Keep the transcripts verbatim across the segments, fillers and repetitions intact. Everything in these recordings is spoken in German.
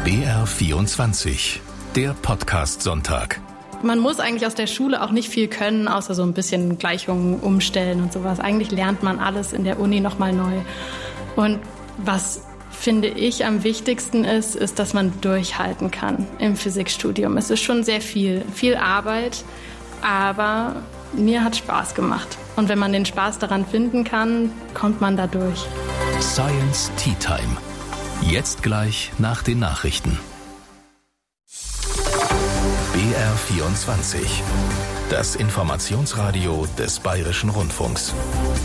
B R vierundzwanzig, der Podcast-Sonntag. Man muss eigentlich aus der Schule auch nicht viel können, außer so ein bisschen Gleichungen umstellen und sowas. Eigentlich lernt man alles in der Uni nochmal neu. Und was, finde ich, am wichtigsten ist, ist, dass man durchhalten kann im Physikstudium. Es ist schon sehr viel, viel Arbeit, aber mir hat Spaß gemacht. Und wenn man den Spaß daran finden kann, kommt man da durch. Science Tea Time. Jetzt gleich nach den Nachrichten. B R vierundzwanzig. Das Informationsradio des Bayerischen Rundfunks.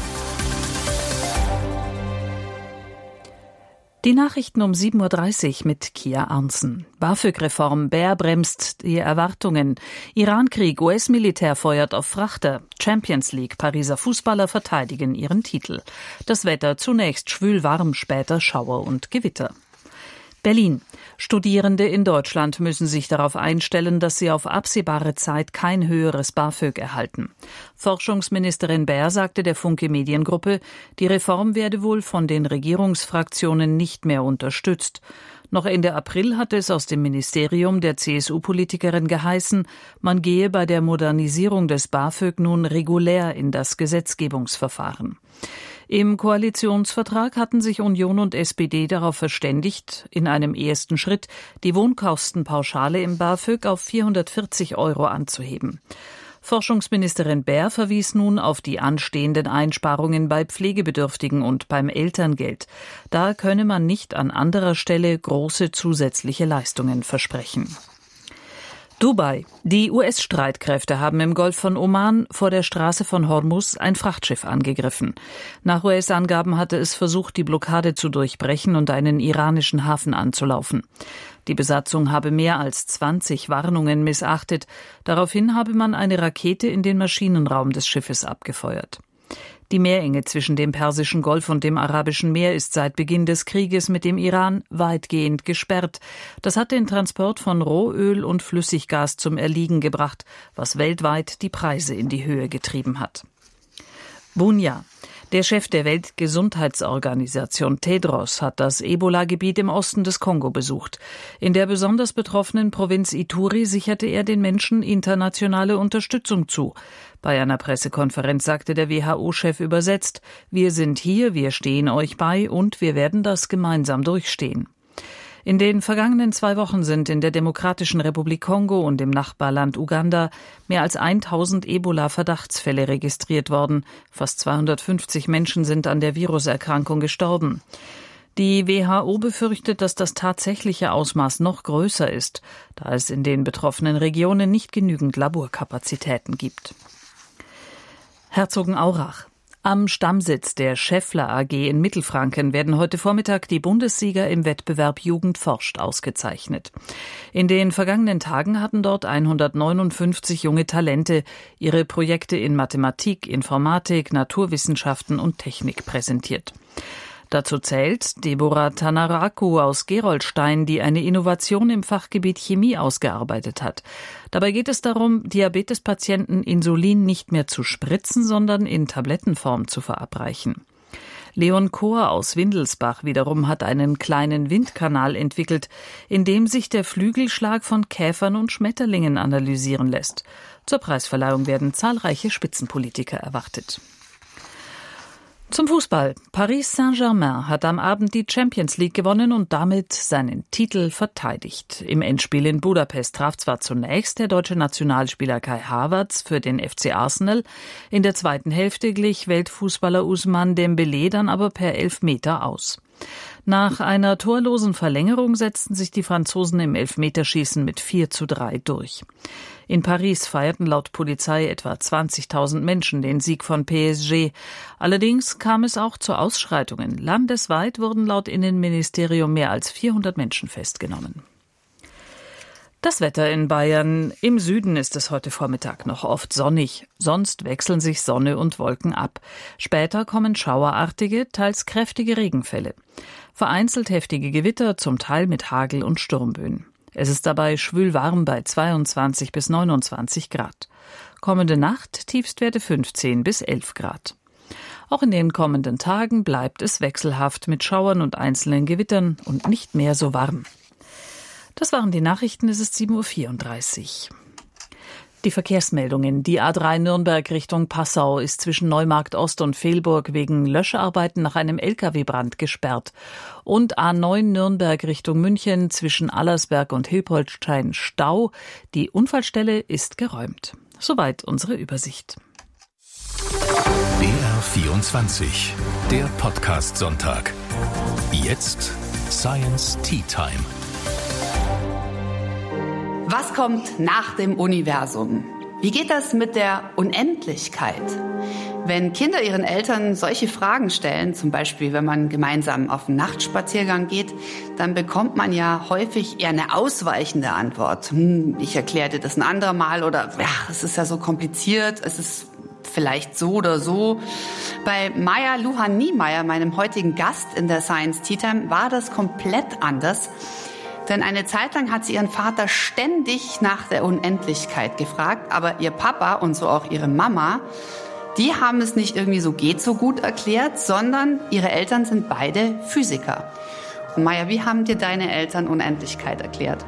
Die Nachrichten um sieben Uhr dreißig mit Kia Arnsen. BAföG-Reform, Bär bremst die Erwartungen. Irankrieg, U S-Militär feuert auf Frachter. Champions League, Pariser Fußballer verteidigen ihren Titel. Das Wetter zunächst schwül warm, später Schauer und Gewitter. Berlin. Studierende in Deutschland müssen sich darauf einstellen, dass sie auf absehbare Zeit kein höheres BAföG erhalten. Forschungsministerin Bär sagte der Funke Mediengruppe, die Reform werde wohl von den Regierungsfraktionen nicht mehr unterstützt. Noch Ende April hatte es aus dem Ministerium der C S U-Politikerin geheißen, man gehe bei der Modernisierung des BAföG nun regulär in das Gesetzgebungsverfahren. Im Koalitionsvertrag hatten sich Union und S P D darauf verständigt, in einem ersten Schritt die Wohnkostenpauschale im BAföG auf vierhundertvierzig Euro anzuheben. Forschungsministerin Bär verwies nun auf die anstehenden Einsparungen bei Pflegebedürftigen und beim Elterngeld. Da könne man nicht an anderer Stelle große zusätzliche Leistungen versprechen. Dubai. Die U S-Streitkräfte haben im Golf von Oman vor der Straße von Hormuz ein Frachtschiff angegriffen. Nach U S-Angaben hatte es versucht, die Blockade zu durchbrechen und einen iranischen Hafen anzulaufen. Die Besatzung habe mehr als zwanzig Warnungen missachtet. Daraufhin habe man eine Rakete in den Maschinenraum des Schiffes abgefeuert. Die Meerenge zwischen dem Persischen Golf und dem Arabischen Meer ist seit Beginn des Krieges mit dem Iran weitgehend gesperrt. Das hat den Transport von Rohöl und Flüssiggas zum Erliegen gebracht, was weltweit die Preise in die Höhe getrieben hat. Bunya. Der Chef der Weltgesundheitsorganisation Tedros hat das Ebola-Gebiet im Osten des Kongo besucht. In der besonders betroffenen Provinz Ituri sicherte er den Menschen internationale Unterstützung zu. Bei einer Pressekonferenz sagte der W H O-Chef übersetzt: Wir sind hier, wir stehen euch bei und wir werden das gemeinsam durchstehen. In den vergangenen zwei Wochen sind in der Demokratischen Republik Kongo und im Nachbarland Uganda mehr als tausend Ebola-Verdachtsfälle registriert worden. Fast zweihundertfünfzig Menschen sind an der Viruserkrankung gestorben. Die W H O befürchtet, dass das tatsächliche Ausmaß noch größer ist, da es in den betroffenen Regionen nicht genügend Laborkapazitäten gibt. Herzogenaurach. Am Stammsitz der Schaeffler A G in Mittelfranken werden heute Vormittag die Bundessieger im Wettbewerb Jugend forscht ausgezeichnet. In den vergangenen Tagen hatten dort hundertneunundfünfzig junge Talente ihre Projekte in Mathematik, Informatik, Naturwissenschaften und Technik präsentiert. Dazu zählt Deborah Tanaraku aus Gerolstein, die eine Innovation im Fachgebiet Chemie ausgearbeitet hat. Dabei geht es darum, Diabetespatienten Insulin nicht mehr zu spritzen, sondern in Tablettenform zu verabreichen. Leon Kohr aus Windelsbach wiederum hat einen kleinen Windkanal entwickelt, in dem sich der Flügelschlag von Käfern und Schmetterlingen analysieren lässt. Zur Preisverleihung werden zahlreiche Spitzenpolitiker erwartet. Zum Fußball. Paris Saint-Germain hat am Abend die Champions League gewonnen und damit seinen Titel verteidigt. Im Endspiel in Budapest traf zwar zunächst der deutsche Nationalspieler Kai Havertz für den F C Arsenal, in der zweiten Hälfte glich Weltfußballer Ousmane Dembélé dann aber per Elfmeter aus. Nach einer torlosen Verlängerung setzten sich die Franzosen im Elfmeterschießen mit vier zu drei durch. In Paris feierten laut Polizei etwa zwanzigtausend Menschen den Sieg von P S G. Allerdings kam es auch zu Ausschreitungen. Landesweit wurden laut Innenministerium mehr als vierhundert Menschen festgenommen. Das Wetter in Bayern. Im Süden ist es heute Vormittag noch oft sonnig. Sonst wechseln sich Sonne und Wolken ab. Später kommen schauerartige, teils kräftige Regenfälle. Vereinzelt heftige Gewitter, zum Teil mit Hagel und Sturmböen. Es ist dabei schwül warm bei zweiundzwanzig bis neunundzwanzig Grad. Kommende Nacht Tiefstwerte fünfzehn bis elf Grad. Auch in den kommenden Tagen bleibt es wechselhaft mit Schauern und einzelnen Gewittern und nicht mehr so warm. Das waren die Nachrichten, es ist sieben Uhr vierunddreißig. Die Verkehrsmeldungen. Die A drei Nürnberg Richtung Passau ist zwischen Neumarkt Ost und Velburg wegen Löscharbeiten nach einem L K W-Brand gesperrt. Und A neun Nürnberg Richtung München zwischen Allersberg und Hilpoltstein Stau. Die Unfallstelle ist geräumt. Soweit unsere Übersicht. B R vierundzwanzig, der Podcast-Sonntag. Jetzt Science Tea Time. Was kommt nach dem Universum? Wie geht das mit der Unendlichkeit? Wenn Kinder ihren Eltern solche Fragen stellen, zum Beispiel wenn man gemeinsam auf einen Nachtspaziergang geht, dann bekommt man ja häufig eher eine ausweichende Antwort. Hm, ich erkläre dir das ein andermal oder ja, es ist ja so kompliziert, es ist vielleicht so oder so. Bei Maja Luhan-Niemeyer, meinem heutigen Gast in der Science Tea Time, war das komplett anders. Denn eine Zeit lang hat sie ihren Vater ständig nach der Unendlichkeit gefragt, aber ihr Papa und so auch ihre Mama, die haben es nicht irgendwie so geht so gut erklärt, sondern ihre Eltern sind beide Physiker. Und Maja, wie haben dir deine Eltern Unendlichkeit erklärt?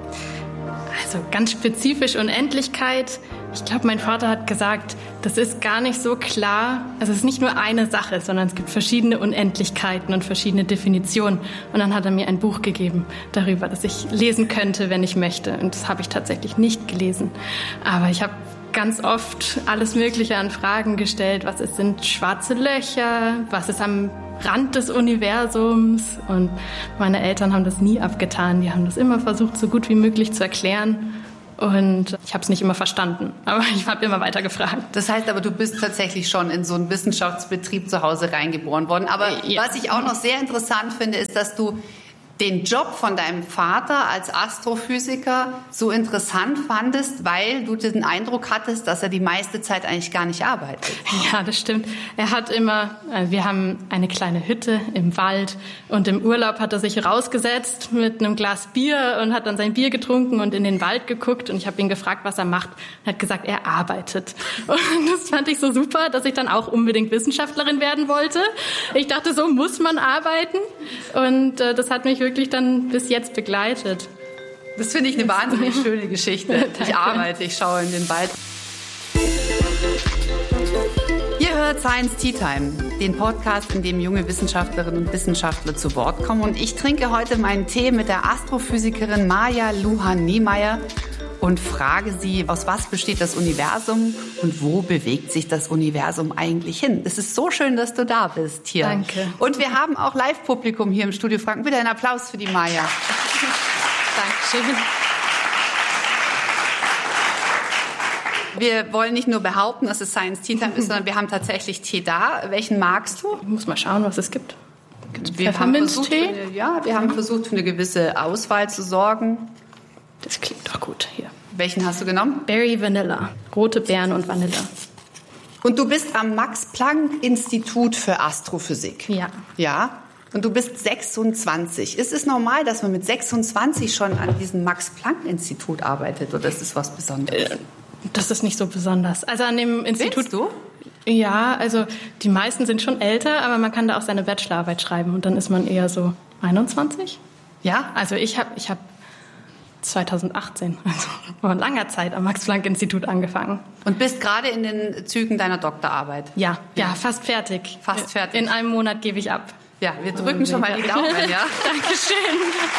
Also ganz spezifisch Unendlichkeit. Ich glaube, mein Vater hat gesagt, das ist gar nicht so klar. Also es ist nicht nur eine Sache, sondern es gibt verschiedene Unendlichkeiten und verschiedene Definitionen. Und dann hat er mir ein Buch gegeben darüber, das ich lesen könnte, wenn ich möchte. Und das habe ich tatsächlich nicht gelesen. Aber ich habe ganz oft alles Mögliche an Fragen gestellt. Was ist, sind schwarze Löcher? Was ist am Rand des Universums? Und meine Eltern haben das nie abgetan. Die haben das immer versucht, so gut wie möglich zu erklären. Und ich habe es nicht immer verstanden, aber ich habe immer weiter gefragt. Das heißt aber, du bist tatsächlich schon in so einen Wissenschaftsbetrieb zu Hause reingeboren worden. Aber ja. Was ich auch noch sehr interessant finde, ist, dass du den Job von deinem Vater als Astrophysiker so interessant fandest, weil du den Eindruck hattest, dass er die meiste Zeit eigentlich gar nicht arbeitet. Ja, das stimmt. Er hat immer, wir haben eine kleine Hütte im Wald und im Urlaub hat er sich rausgesetzt mit einem Glas Bier und hat dann sein Bier getrunken und in den Wald geguckt und ich habe ihn gefragt, was er macht. Er hat gesagt, er arbeitet. Und das fand ich so super, dass ich dann auch unbedingt Wissenschaftlerin werden wollte. Ich dachte, so muss man arbeiten und äh, das hat mich wirklich wirklich dann bis jetzt begleitet. Das finde ich eine wahnsinnig schöne Geschichte. Ich arbeite, ich schaue in den Wald. Ihr hört Science Tea Time, den Podcast, in dem junge Wissenschaftlerinnen und Wissenschaftler zu Wort kommen. Und ich trinke heute meinen Tee mit der Astrophysikerin Maja Luhan-Niemeyer und frage sie, aus was besteht das Universum und wo bewegt sich das Universum eigentlich hin? Es ist so schön, dass du da bist hier. Danke. Und wir haben auch Live-Publikum hier im Studio Franken. Bitte einen Applaus für die Maja. Dankeschön. Wir wollen nicht nur behaupten, dass es Science Tea Time ist, sondern wir haben tatsächlich Tee da. Welchen magst du? Ich muss mal schauen, was es gibt. Wir haben versucht, für eine, ja, wir haben versucht, für eine gewisse Auswahl zu sorgen. Das klingt doch gut hier. Welchen hast du genommen? Berry Vanilla. Rote Beeren und Vanille. Und du bist am Max-Planck-Institut für Astrophysik. Ja. Ja. Und du bist sechsundzwanzig. Ist es normal, dass man mit sechsundzwanzig schon an diesem Max-Planck-Institut arbeitet? Oder ist es was Besonderes? Das ist nicht so besonders. Also an dem Institut... Willst du? Ja, also die meisten sind schon älter, aber man kann da auch seine Bachelorarbeit schreiben. Und dann ist man eher so einundzwanzig. Ja? Also ich habe... Ich hab zweitausendachtzehn, also vor langer Zeit am Max-Planck-Institut angefangen. Und bist gerade in den Zügen deiner Doktorarbeit? Ja, ja, ja, fast fertig. Fast fertig. In einem Monat gebe ich ab. Ja, wir drücken schon mal die Daumen, ja? Dankeschön.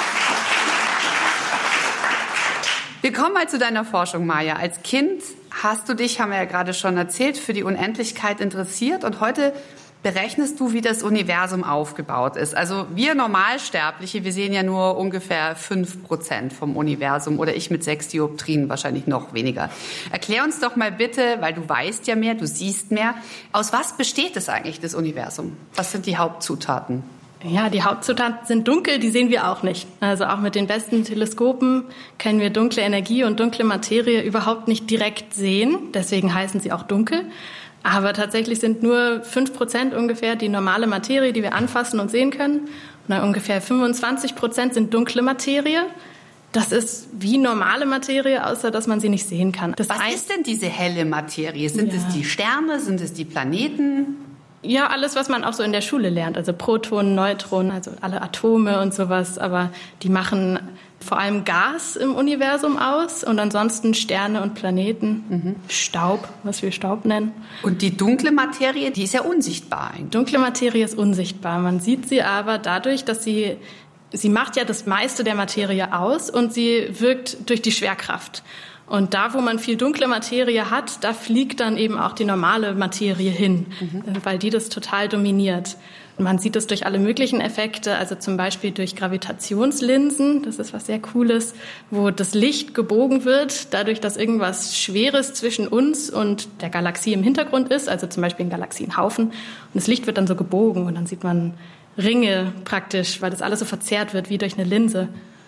Wir kommen mal zu deiner Forschung, Maja. Als Kind hast du dich, haben wir ja gerade schon erzählt, für die Unendlichkeit interessiert und heute berechnest du, wie das Universum aufgebaut ist. Also wir Normalsterbliche, wir sehen ja nur ungefähr fünf Prozent vom Universum oder ich mit sechs Dioptrien wahrscheinlich noch weniger. Erklär uns doch mal bitte, weil du weißt ja mehr, du siehst mehr, aus was besteht es eigentlich, das Universum? Was sind die Hauptzutaten? Ja, die Hauptzutaten sind dunkel, die sehen wir auch nicht. Also auch mit den besten Teleskopen können wir dunkle Energie und dunkle Materie überhaupt nicht direkt sehen. Deswegen heißen sie auch dunkel. Aber tatsächlich sind nur fünf Prozent ungefähr die normale Materie, die wir anfassen und sehen können. Und dann ungefähr fünfundzwanzig Prozent sind dunkle Materie. Das ist wie normale Materie, außer dass man sie nicht sehen kann. Das Was ist denn diese helle Materie? Sind ja. es die Sterne? Sind es die Planeten? Ja, alles, was man auch so in der Schule lernt. Also Protonen, Neutronen, also alle Atome und sowas. Aber die machen vor allem Gas im Universum aus und ansonsten Sterne und Planeten, mhm. Staub, was wir Staub nennen. Und die dunkle Materie, die ist ja unsichtbar eigentlich. Dunkle Materie ist unsichtbar. Man sieht sie aber dadurch, dass sie, sie macht ja das meiste der Materie aus und sie wirkt durch die Schwerkraft. Und da, wo man viel dunkle Materie hat, da fliegt dann eben auch die normale Materie hin, mhm. weil die das total dominiert. Man sieht es durch alle möglichen Effekte, also zum Beispiel durch Gravitationslinsen, das ist was sehr Cooles, wo das Licht gebogen wird, dadurch, dass irgendwas Schweres zwischen uns und der Galaxie im Hintergrund ist, also zum Beispiel ein Galaxienhaufen. Und das Licht wird dann so gebogen und dann sieht man Ringe praktisch, weil das alles so verzerrt wird wie durch eine Linse.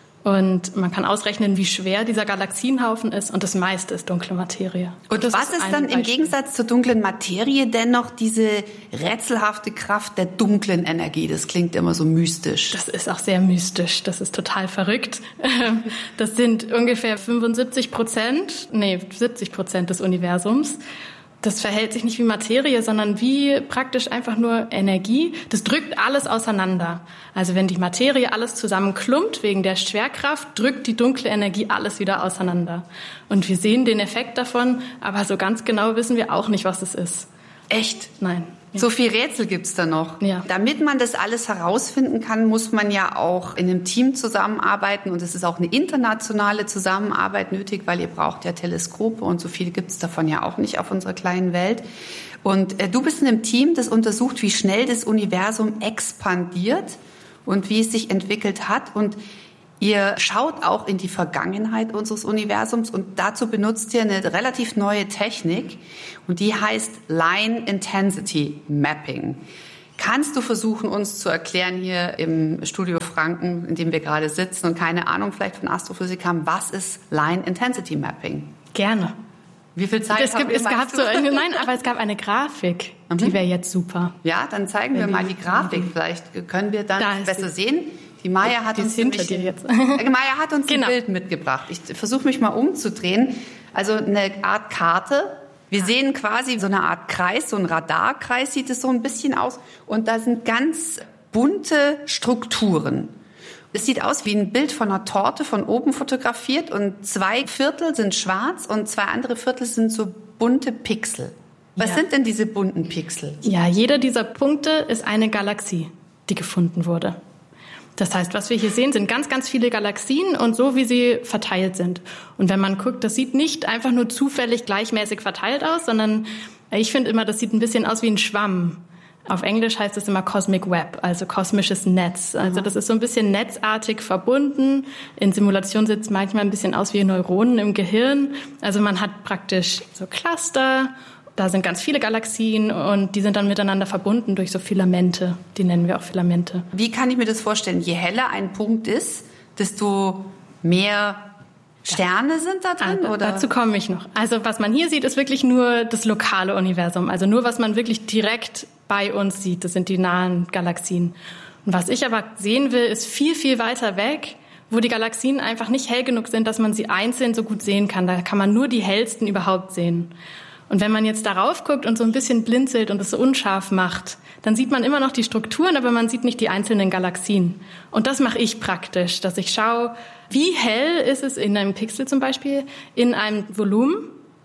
Und man kann ausrechnen, wie schwer dieser Galaxienhaufen ist. Und das meiste ist dunkle Materie. Und was ist, ist dann Beispiel. Im Gegensatz zur dunklen Materie dennoch diese rätselhafte Kraft der dunklen Energie? Das klingt immer so mystisch. Das ist auch sehr mystisch. Das ist total verrückt. Das sind ungefähr fünfundsiebzig Prozent, nee, siebzig Prozent des Universums. Das verhält sich nicht wie Materie, sondern wie praktisch einfach nur Energie. Das drückt alles auseinander. Also wenn die Materie alles zusammenklumpt wegen der Schwerkraft, drückt die dunkle Energie alles wieder auseinander. Und wir sehen den Effekt davon, aber so ganz genau wissen wir auch nicht, was es ist. Echt? Nein. Ja. So viel Rätsel gibt's da noch. Ja. Damit man das alles herausfinden kann, muss man ja auch in einem Team zusammenarbeiten. Und es ist auch eine internationale Zusammenarbeit nötig, weil ihr braucht ja Teleskope und so viel gibt's davon ja auch nicht auf unserer kleinen Welt. Und äh, du bist in einem Team, das untersucht, wie schnell das Universum expandiert und wie es sich entwickelt hat. Und ihr schaut auch in die Vergangenheit unseres Universums und dazu benutzt ihr eine relativ neue Technik und die heißt Line Intensity Mapping. Kannst du versuchen, uns zu erklären hier im Studio Franken, in dem wir gerade sitzen und keine Ahnung vielleicht von Astrophysik haben, was ist Line Intensity Mapping? Gerne. Wie viel Zeit es haben gibt, wir, es gab so eine, Nein, aber es gab eine Grafik, mhm. die wäre jetzt super. Ja, dann zeigen wir mal die Grafik. Vielleicht können wir dann da besser sehen. Die Maya hat die uns hinter dir jetzt. Maya hat uns genau. ein Bild mitgebracht. Ich versuche mich mal umzudrehen. Also eine Art Karte. Wir sehen quasi so eine Art Kreis, so ein Radarkreis sieht es so ein bisschen aus. Und da sind ganz bunte Strukturen. Es sieht aus wie ein Bild von einer Torte von oben fotografiert und zwei Viertel sind schwarz und zwei andere Viertel sind so bunte Pixel. Was ja. sind denn diese bunten Pixel? Ja, jeder dieser Punkte ist eine Galaxie, die gefunden wurde. Das heißt, was wir hier sehen, sind ganz, ganz viele Galaxien und so, wie sie verteilt sind. Und wenn man guckt, das sieht nicht einfach nur zufällig gleichmäßig verteilt aus, sondern ich finde immer, das sieht ein bisschen aus wie ein Schwamm. Auf Englisch heißt es immer Cosmic Web, also kosmisches Netz. Also das ist so ein bisschen netzartig verbunden. In Simulationen sieht es manchmal ein bisschen aus wie Neuronen im Gehirn. Also man hat praktisch so Cluster. Da sind ganz viele Galaxien und die sind dann miteinander verbunden durch so Filamente. Die nennen wir auch Filamente. Wie kann ich mir das vorstellen? Je heller ein Punkt ist, desto mehr Sterne sind da drin? Also, oder? Dazu komme ich noch. Also was man hier sieht, ist wirklich nur das lokale Universum. Also nur, was man wirklich direkt bei uns sieht. Das sind die nahen Galaxien. Und was ich aber sehen will, ist viel, viel weiter weg, wo die Galaxien einfach nicht hell genug sind, dass man sie einzeln so gut sehen kann. Da kann man nur die hellsten überhaupt sehen. Und wenn man jetzt darauf guckt und so ein bisschen blinzelt und es so unscharf macht, dann sieht man immer noch die Strukturen, aber man sieht nicht die einzelnen Galaxien. Und das mache ich praktisch, dass ich schaue, wie hell ist es in einem Pixel zum Beispiel, in einem Volumen.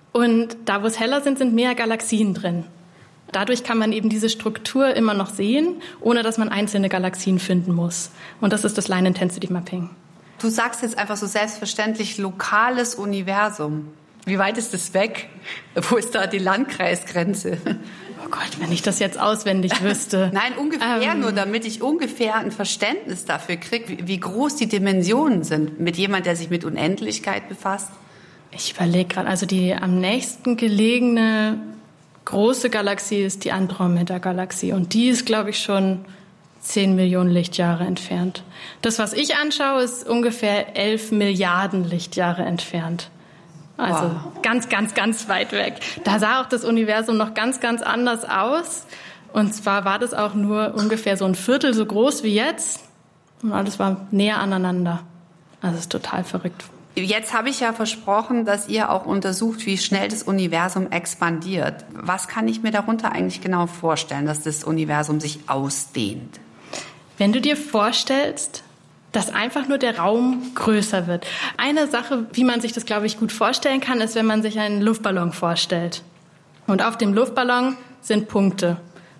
Und da, wo es heller sind, sind mehr Galaxien drin. Dadurch kann man eben diese Struktur immer noch sehen, ohne dass man einzelne Galaxien finden muss. Und das ist das Line Intensity Mapping. Du sagst jetzt einfach so selbstverständlich lokales Universum. Wie weit ist das weg? Wo ist da die Landkreisgrenze? Oh Gott, wenn ich das jetzt auswendig wüsste. Nein, ungefähr ähm, nur, damit ich ungefähr ein Verständnis dafür kriege, wie groß die Dimensionen sind mit jemand, der sich mit Unendlichkeit befasst. Ich überlege gerade, also die am nächsten gelegene große Galaxie ist die Andromeda-Galaxie und die ist, glaube ich, schon zehn Millionen Lichtjahre entfernt. Das, was ich anschaue, ist ungefähr elf Milliarden Lichtjahre entfernt. Also wow. ganz, ganz, ganz weit weg. Da sah auch das Universum noch ganz, ganz anders aus. Und zwar war das auch nur ungefähr so ein Viertel so groß wie jetzt. Und alles war näher aneinander. Also es ist total verrückt. Jetzt habe ich ja versprochen, dass ihr auch untersucht, wie schnell das Universum expandiert. Was kann ich mir darunter eigentlich genau vorstellen, dass das Universum sich ausdehnt? Wenn du dir vorstellst, dass einfach nur der Raum größer wird. Eine Sache, wie man sich das, glaube ich, gut vorstellen kann, ist, wenn man sich einen Luftballon vorstellt. Und auf dem Luftballon sind Punkte.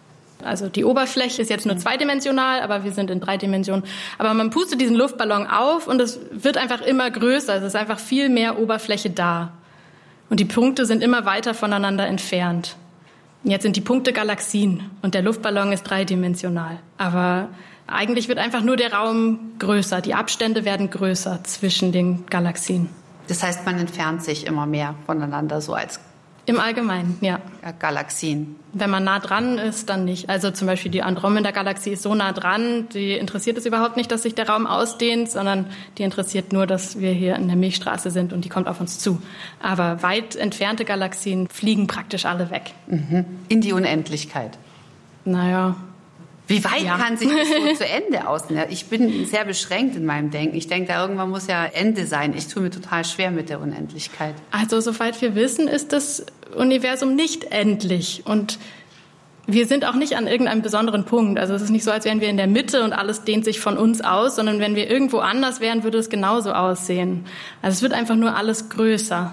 Also die Oberfläche ist jetzt nur zweidimensional, aber wir sind in drei Dimensionen. Aber man pustet diesen Luftballon auf und es wird einfach immer größer. Es ist einfach viel mehr Oberfläche da. Und die Punkte sind immer weiter voneinander entfernt. Jetzt sind die Punkte Galaxien und der Luftballon ist dreidimensional. Aber eigentlich wird einfach nur der Raum größer. Die Abstände werden größer zwischen den Galaxien. Das heißt, man entfernt sich immer mehr voneinander, so als Im Allgemeinen, ja. Galaxien. Wenn man nah dran ist, dann nicht. Also zum Beispiel die Andromeda-Galaxie ist so nah dran, die interessiert es überhaupt nicht, dass sich der Raum ausdehnt, sondern die interessiert nur, dass wir hier in der Milchstraße sind und die kommt auf uns zu. Aber weit entfernte Galaxien fliegen praktisch alle weg. Mhm. In die Unendlichkeit. Naja. Wie weit ja. kann sich das so zu Ende ausdehnen? Ich bin sehr beschränkt in meinem Denken. Ich denke, da irgendwann muss ja Ende sein. Ich tue mir total schwer mit der Unendlichkeit. Also soweit wir wissen, ist das Universum nicht endlich. Und wir sind auch nicht an irgendeinem besonderen Punkt. Also es ist nicht so, als wären wir in der Mitte und alles dehnt sich von uns aus, sondern wenn wir irgendwo anders wären, würde es genauso aussehen. Also es wird einfach nur alles größer.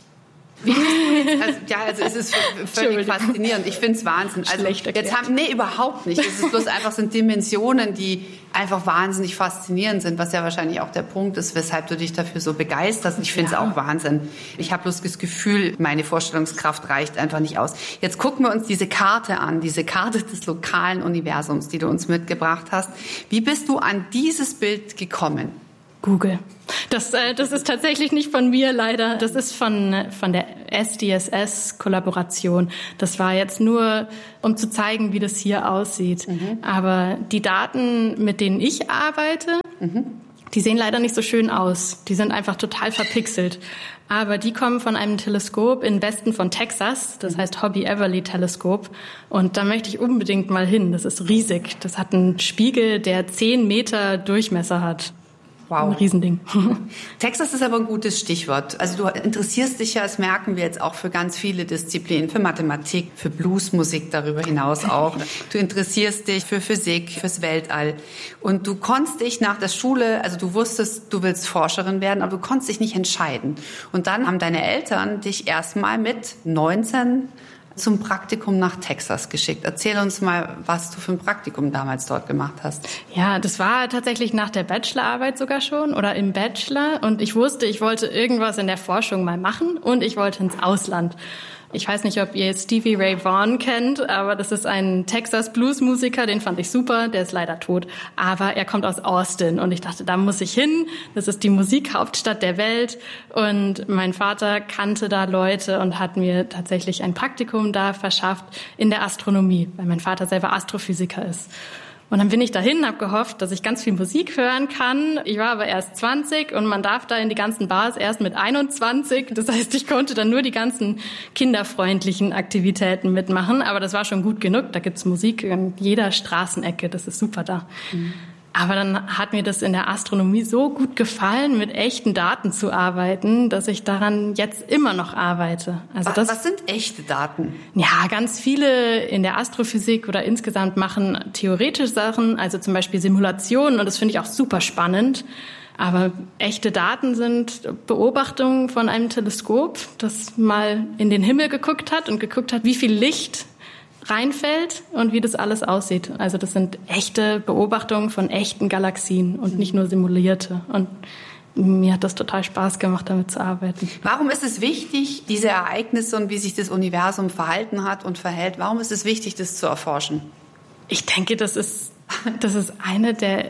Wie bist du jetzt, also, ja, also es ist völlig faszinierend. Ich finde es Wahnsinn. Also jetzt haben, nee, überhaupt nicht. Es ist bloß einfach sind Dimensionen, die einfach wahnsinnig faszinierend sind, was ja wahrscheinlich auch der Punkt ist, weshalb du dich dafür so begeisterst. Ich finde es ja. auch Wahnsinn. Ich habe bloß das Gefühl, meine Vorstellungskraft reicht einfach nicht aus. Jetzt gucken wir uns diese Karte an, diese Karte des lokalen Universums, die du uns mitgebracht hast. Wie bist du an dieses Bild gekommen? Google. Das, äh, das ist tatsächlich nicht von mir leider. Das ist von, von der S D S S-Kollaboration. Das war jetzt nur, um zu zeigen, wie das hier aussieht. Mhm. Aber die Daten, mit denen ich arbeite, mhm. die sehen leider nicht so schön aus. Die sind einfach total verpixelt. Aber die kommen von einem Teleskop im Westen von Texas. Das heißt Hobby-Everly-Teleskop. Und da möchte ich unbedingt mal hin. Das ist riesig. Das hat einen Spiegel, der zehn Meter Durchmesser hat. Wow. Ein Riesending. Texas ist aber ein gutes Stichwort. Also du interessierst dich ja, das merken wir jetzt auch, für ganz viele Disziplinen, für Mathematik, für Bluesmusik darüber hinaus auch. Du interessierst dich für Physik, fürs Weltall. Und du konntest dich nach der Schule, also du wusstest, du willst Forscherin werden, aber du konntest dich nicht entscheiden. Und dann haben deine Eltern dich erstmal mit neunzehn zum Praktikum nach Texas geschickt. Erzähl uns mal, was du für ein Praktikum damals dort gemacht hast. Ja, das war tatsächlich nach der Bachelorarbeit sogar schon oder im Bachelor. Und ich wusste, ich wollte irgendwas in der Forschung mal machen und ich wollte ins Ausland. Ich weiß nicht, ob ihr Stevie Ray Vaughan kennt, aber das ist ein Texas-Blues-Musiker, den fand ich super, der ist leider tot. Aber er kommt aus Austin und ich dachte, da muss ich hin. Das ist die Musikhauptstadt der Welt und mein Vater kannte da Leute und hat mir tatsächlich ein Praktikum da verschafft in der Astronomie, weil mein Vater selber Astrophysiker ist. Und dann bin ich dahin, habe gehofft, dass ich ganz viel Musik hören kann. Ich war aber erst zwanzig und man darf da in die ganzen Bars erst mit einundzwanzig. Das heißt, ich konnte dann nur die ganzen kinderfreundlichen Aktivitäten mitmachen. Aber das war schon gut genug. Da gibt's Musik in jeder Straßenecke. Das ist super da. Mhm. Aber dann hat mir das in der Astronomie so gut gefallen, mit echten Daten zu arbeiten, dass ich daran jetzt immer noch arbeite. Also das, was sind echte Daten? Ja, ganz viele in der Astrophysik oder insgesamt machen theoretische Sachen, also zum Beispiel Simulationen, und das finde ich auch super spannend. Aber echte Daten sind Beobachtungen von einem Teleskop, das mal in den Himmel geguckt hat und geguckt hat, wie viel Licht reinfällt und wie das alles aussieht. Also das sind echte Beobachtungen von echten Galaxien und nicht nur simulierte. Und mir hat das total Spaß gemacht, damit zu arbeiten. Warum ist es wichtig, diese Ereignisse und wie sich das Universum verhalten hat und verhält, warum ist es wichtig, das zu erforschen? Ich denke, das ist, das ist eine der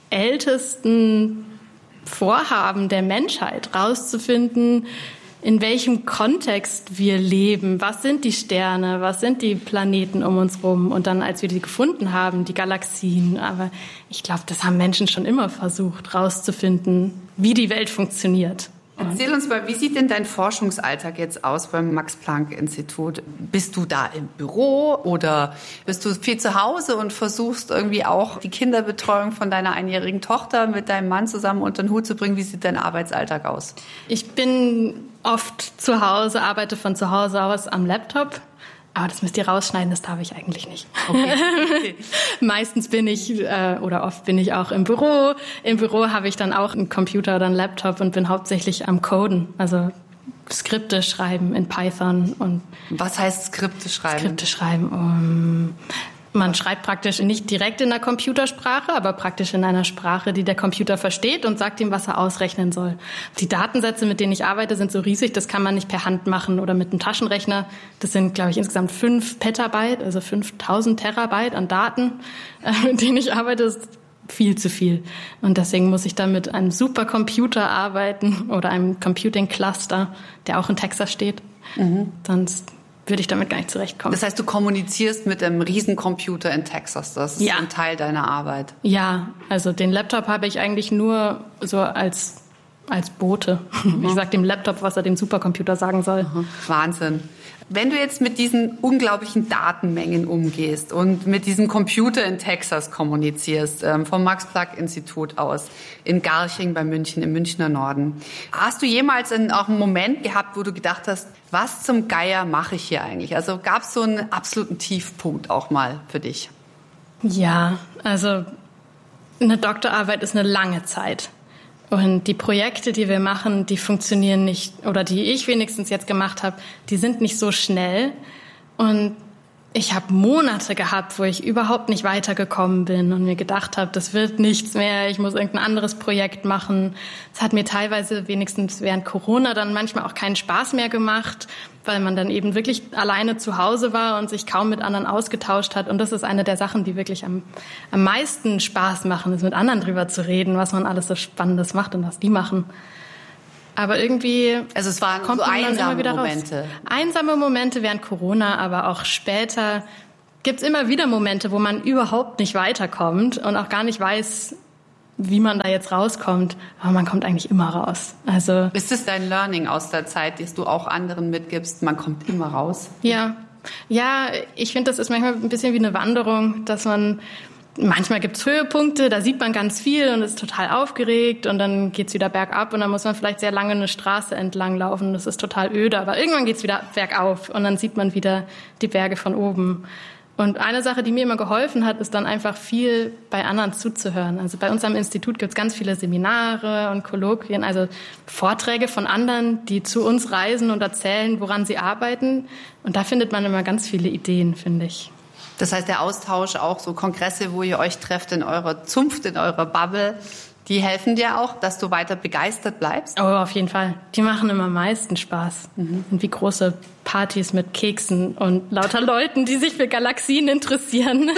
ältesten Vorhaben der Menschheit, rauszufinden, in welchem Kontext wir leben. Was sind die Sterne? Was sind die Planeten um uns rum? Und dann, als wir die gefunden haben, die Galaxien. Aber ich glaube, das haben Menschen schon immer versucht, rauszufinden, wie die Welt funktioniert. Erzähl uns mal, wie sieht denn dein Forschungsalltag jetzt aus beim Max-Planck-Institut? Bist du da im Büro oder bist du viel zu Hause und versuchst irgendwie auch die Kinderbetreuung von deiner einjährigen Tochter mit deinem Mann zusammen unter den Hut zu bringen? Wie sieht dein Arbeitsalltag aus? Ich bin oft zu Hause, arbeite von zu Hause aus am Laptop. Aber das müsst ihr rausschneiden, das darf ich eigentlich nicht. Okay. Okay. Meistens bin ich, äh, oder oft bin ich auch im Büro. Im Büro habe ich dann auch einen Computer oder einen Laptop und bin hauptsächlich am Coden. Also Skripte schreiben in Python. Und was heißt Skripte schreiben? Skripte schreiben, um... Man schreibt praktisch nicht direkt in der Computersprache, aber praktisch in einer Sprache, die der Computer versteht und sagt ihm, was er ausrechnen soll. Die Datensätze, mit denen ich arbeite, sind so riesig, das kann man nicht per Hand machen oder mit einem Taschenrechner. Das sind, glaube ich, insgesamt fünf Petabyte, also fünftausend Terabyte an Daten, mit denen ich arbeite. Das ist viel zu viel. Und deswegen muss ich dann mit einem Supercomputer arbeiten oder einem Computing Cluster, der auch in Texas steht. Mhm. Sonst würde ich damit gar nicht zurechtkommen. Das heißt, du kommunizierst mit einem Riesencomputer in Texas. Das ist ja ein Teil deiner Arbeit. Ja, also den Laptop habe ich eigentlich nur so als, als Bote. Mhm. Ich sage dem Laptop, was er dem Supercomputer sagen soll. Mhm. Wahnsinn. Wenn du jetzt mit diesen unglaublichen Datenmengen umgehst und mit diesem Computer in Texas kommunizierst, ähm, vom Max-Planck-Institut aus, in Garching bei München, im Münchner Norden, hast du jemals einen, auch einen Moment gehabt, wo du gedacht hast, was zum Geier mache ich hier eigentlich? Also gab es so einen absoluten Tiefpunkt auch mal für dich? Ja, also eine Doktorarbeit ist eine lange Zeit. Und die Projekte, die wir machen, die funktionieren nicht, oder die ich wenigstens jetzt gemacht habe, die sind nicht so schnell. Und ich habe Monate gehabt, wo ich überhaupt nicht weitergekommen bin und mir gedacht habe, das wird nichts mehr, ich muss irgendein anderes Projekt machen. Es hat mir teilweise wenigstens während Corona dann manchmal auch keinen Spaß mehr gemacht, weil man dann eben wirklich alleine zu Hause war und sich kaum mit anderen ausgetauscht hat. Und das ist eine der Sachen, die wirklich am, am meisten Spaß machen, ist mit anderen drüber zu reden, was man alles so Spannendes macht und was die machen. Aber irgendwie also es waren kommt so man dann einsame immer wieder Momente. raus. Einsame Momente während Corona, aber auch später gibt's immer wieder Momente, wo man überhaupt nicht weiterkommt und auch gar nicht weiß, wie man da jetzt rauskommt. Aber man kommt eigentlich immer raus. Also ist es dein Learning aus der Zeit, das du auch anderen mitgibst? Man kommt immer raus. Ja, ja. Ich finde, das ist manchmal ein bisschen wie eine Wanderung, dass man manchmal gibt's Höhepunkte, da sieht man ganz viel und ist total aufgeregt und dann geht's wieder bergab und dann muss man vielleicht sehr lange eine Straße entlang laufen. Das ist total öde, aber irgendwann geht's wieder bergauf und dann sieht man wieder die Berge von oben. Und eine Sache, die mir immer geholfen hat, ist dann einfach viel bei anderen zuzuhören. Also bei uns am Institut gibt's ganz viele Seminare und Kolloquien, also Vorträge von anderen, die zu uns reisen und erzählen, woran sie arbeiten. Und da findet man immer ganz viele Ideen, finde ich. Das heißt, der Austausch, auch so Kongresse, wo ihr euch trefft in eurer Zunft, in eurer Bubble, die helfen dir auch, dass du weiter begeistert bleibst? Oh, auf jeden Fall. Die machen immer am meisten Spaß. Mhm. Und wie große Partys mit Keksen und lauter Leuten, die sich für Galaxien interessieren.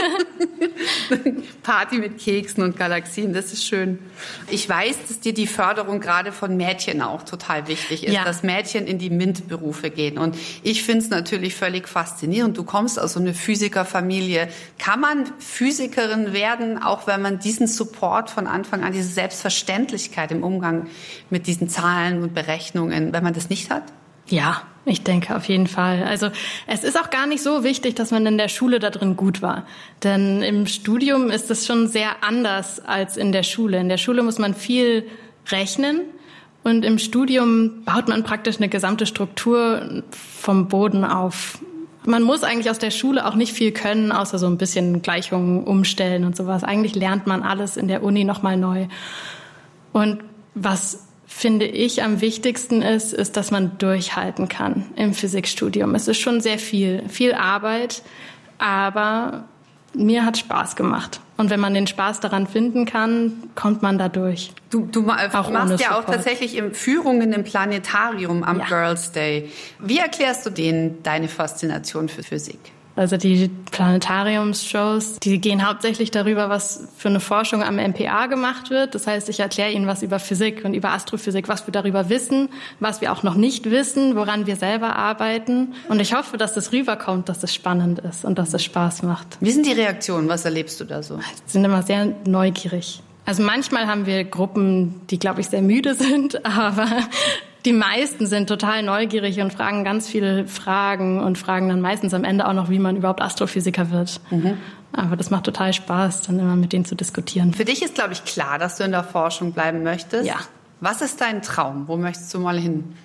Party mit Keksen und Galaxien, das ist schön. Ich weiß, dass dir die Förderung gerade von Mädchen auch total wichtig ist, ja. Dass Mädchen in die MINT-Berufe gehen. Und ich finde es natürlich völlig faszinierend. Du kommst aus so einer Physikerfamilie. Kann man Physikerin werden, auch wenn man diesen Support von Anfang an, diese Selbstverständlichkeit im Umgang mit diesen Zahlen und Berechnungen, wenn man das nicht hat? Ja, ich denke auf jeden Fall. Also es ist auch gar nicht so wichtig, dass man in der Schule da drin gut war. Denn im Studium ist es schon sehr anders als in der Schule. In der Schule muss man viel rechnen und im Studium baut man praktisch eine gesamte Struktur vom Boden auf. Man muss eigentlich aus der Schule auch nicht viel können, außer so ein bisschen Gleichungen umstellen und sowas. Eigentlich lernt man alles in der Uni nochmal neu. Und was finde ich am wichtigsten ist, ist, dass man durchhalten kann im Physikstudium. Es ist schon sehr viel, viel Arbeit, aber mir hat Spaß gemacht. Und wenn man den Spaß daran finden kann, kommt man da durch. Du, du auch machst ja auch tatsächlich im Führungen im Planetarium am ja. Girls' Day. Wie erklärst du denen deine Faszination für Physik? Also die Planetariumsshows, die gehen hauptsächlich darüber, was für eine Forschung am M P A gemacht wird. Das heißt, ich erkläre ihnen was über Physik und über Astrophysik, was wir darüber wissen, was wir auch noch nicht wissen, woran wir selber arbeiten. Und ich hoffe, dass das rüberkommt, dass es spannend ist und dass es Spaß macht. Wie sind die Reaktionen? Was erlebst du da so? Sie sind immer sehr neugierig. Also manchmal haben wir Gruppen, die, glaube ich, sehr müde sind, aber die meisten sind total neugierig und fragen ganz viele Fragen und fragen dann meistens am Ende auch noch, wie man überhaupt Astrophysiker wird. Mhm. Aber das macht total Spaß, dann immer mit denen zu diskutieren. Für dich ist, glaube ich, klar, dass du in der Forschung bleiben möchtest. Ja. Was ist dein Traum? Wo möchtest du mal hin?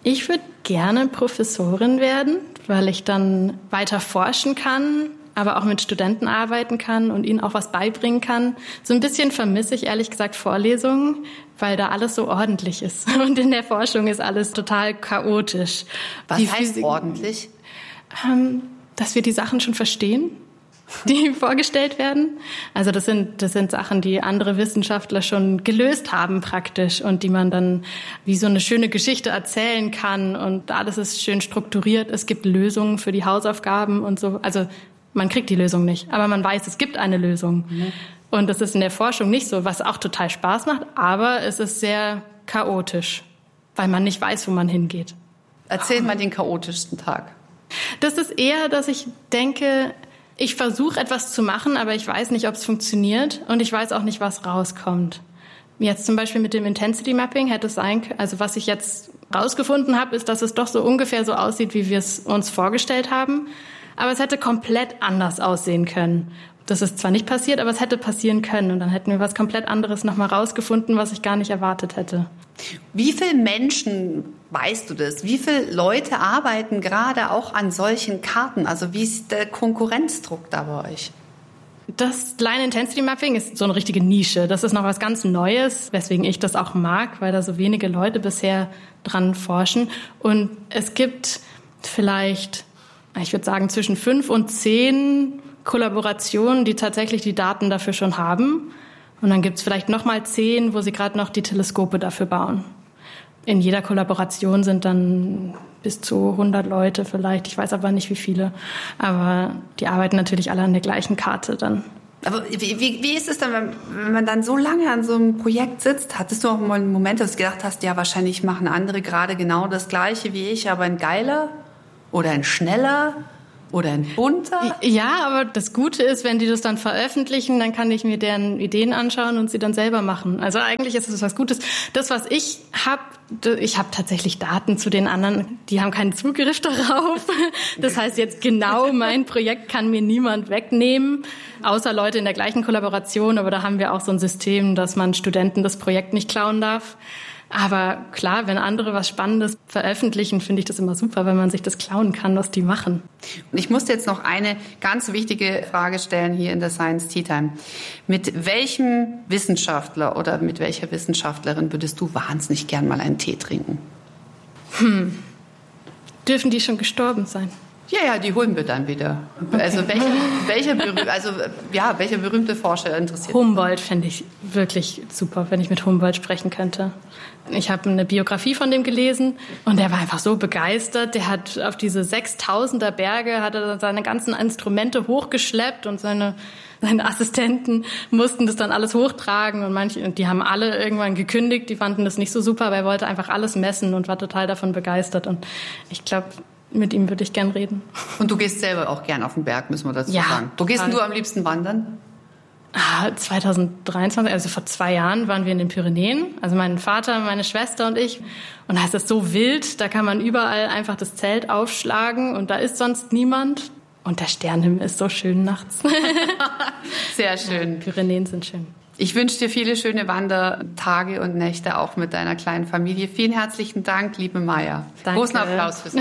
Ich würde gerne Professorin werden, weil ich dann weiter forschen kann, aber auch mit Studenten arbeiten kann und ihnen auch was beibringen kann. So ein bisschen vermisse ich ehrlich gesagt Vorlesungen, weil da alles so ordentlich ist. Und in der Forschung ist alles total chaotisch. Was die heißt Physik, ordentlich? Ähm, dass wir die Sachen schon verstehen, die vorgestellt werden. Also das sind, das sind Sachen, die andere Wissenschaftler schon gelöst haben praktisch und die man dann wie so eine schöne Geschichte erzählen kann und alles ist schön strukturiert. Es gibt Lösungen für die Hausaufgaben und so. Also man kriegt die Lösung nicht, aber man weiß, es gibt eine Lösung. Mhm. Und das ist in der Forschung nicht so, was auch total Spaß macht, aber es ist sehr chaotisch, weil man nicht weiß, wo man hingeht. Erzähl mal den chaotischsten Tag. Das ist eher, dass ich denke, ich versuche etwas zu machen, aber ich weiß nicht, ob es funktioniert und ich weiß auch nicht, was rauskommt. Jetzt zum Beispiel mit dem Intensity Mapping hätte es sein können, also was ich jetzt rausgefunden habe, ist, dass es doch so ungefähr so aussieht, wie wir es uns vorgestellt haben. Aber es hätte komplett anders aussehen können. Das ist zwar nicht passiert, aber es hätte passieren können. Und dann hätten wir was komplett anderes nochmal rausgefunden, was ich gar nicht erwartet hätte. Wie viele Menschen, weißt du das, wie viele Leute arbeiten gerade auch an solchen Karten? Also wie ist der Konkurrenzdruck da bei euch? Das Line Intensity Mapping ist so eine richtige Nische. Das ist noch was ganz Neues, weswegen ich das auch mag, weil da so wenige Leute bisher dran forschen. Und es gibt vielleicht, ich würde sagen, zwischen fünf und zehn Kollaborationen, die tatsächlich die Daten dafür schon haben. Und dann gibt es vielleicht noch mal zehn, wo sie gerade noch die Teleskope dafür bauen. In jeder Kollaboration sind dann bis zu hundert Leute vielleicht. Ich weiß aber nicht, wie viele. Aber die arbeiten natürlich alle an der gleichen Karte dann. Aber wie, wie, wie ist es dann, wenn, wenn man dann so lange an so einem Projekt sitzt? Hattest du auch mal einen Moment, dass du gedacht hast, ja, wahrscheinlich machen andere gerade genau das Gleiche wie ich, aber ein geiler? Oder ein schneller oder ein bunter? Ja, aber das Gute ist, wenn die das dann veröffentlichen, dann kann ich mir deren Ideen anschauen und sie dann selber machen. Also eigentlich ist es was Gutes. Das, was ich habe, ich habe tatsächlich Daten zu den anderen, die haben keinen Zugriff darauf. Das heißt jetzt genau, mein Projekt kann mir niemand wegnehmen, außer Leute in der gleichen Kollaboration. Aber da haben wir auch so ein System, dass man Studenten das Projekt nicht klauen darf. Aber klar, wenn andere was Spannendes veröffentlichen, finde ich das immer super, wenn man sich das klauen kann, was die machen. Und ich musste jetzt noch eine ganz wichtige Frage stellen hier in der Science Tea Time. Mit welchem Wissenschaftler oder mit welcher Wissenschaftlerin würdest du wahnsinnig gern mal einen Tee trinken? Hm. Dürfen die schon gestorben sein? Ja, ja, die holen wir dann wieder. Okay. Also welcher, welcher, berüh- also, ja, welcher berühmte Forscher interessiert? Humboldt fände ich wirklich super, wenn ich mit Humboldt sprechen könnte. Ich habe eine Biografie von dem gelesen und der war einfach so begeistert. Der hat auf diese sechstausender Berge hat er seine ganzen Instrumente hochgeschleppt und seine seine Assistenten mussten das dann alles hochtragen und manche, und die haben alle irgendwann gekündigt. Die fanden das nicht so super, aber er wollte einfach alles messen und war total davon begeistert. Und ich glaube, mit ihm würde ich gern reden. Und du gehst selber auch gern auf den Berg, müssen wir dazu ja, sagen. Du gehst nur am liebsten wandern? Ah, zwanzig dreiundzwanzig, also vor zwei Jahren, waren wir in den Pyrenäen. Also mein Vater, meine Schwester und ich. Und da ist es so wild, da kann man überall einfach das Zelt aufschlagen und da ist sonst niemand. Und der Sternenhimmel ist so schön nachts. Sehr schön. Die Pyrenäen sind schön. Ich wünsche dir viele schöne Wandertage und Nächte, auch mit deiner kleinen Familie. Vielen herzlichen Dank, liebe Maja. Danke. Großen Applaus für Sie.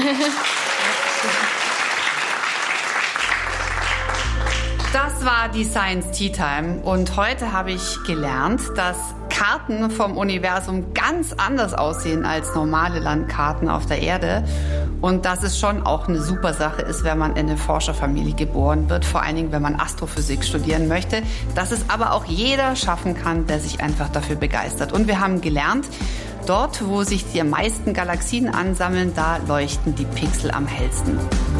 Das war die Science Tea Time und heute habe ich gelernt, dass Karten vom Universum ganz anders aussehen als normale Landkarten auf der Erde und dass es schon auch eine super Sache ist, wenn man in eine Forscherfamilie geboren wird, vor allen Dingen, wenn man Astrophysik studieren möchte, dass es aber auch jeder schaffen kann, der sich einfach dafür begeistert. Und wir haben gelernt, dort, wo sich die meisten Galaxien ansammeln, da leuchten die Pixel am hellsten.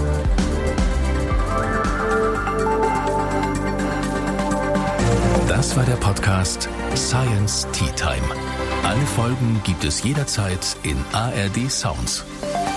Das war der Podcast Science Tea Time. Alle Folgen gibt es jederzeit in A R D Sounds.